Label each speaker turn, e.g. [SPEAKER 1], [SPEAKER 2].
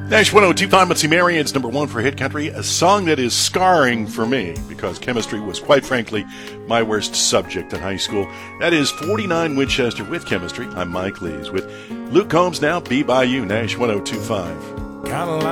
[SPEAKER 1] Nash 1025 Muncie Marion's number one for Hit Country, a song that is scarring for me because chemistry was, quite frankly, my worst subject in high school. That is 49 Winchester with Chemistry. I'm Mike Lees with Luke Combs now, Be By You, Nash 1025.
[SPEAKER 2] Kinda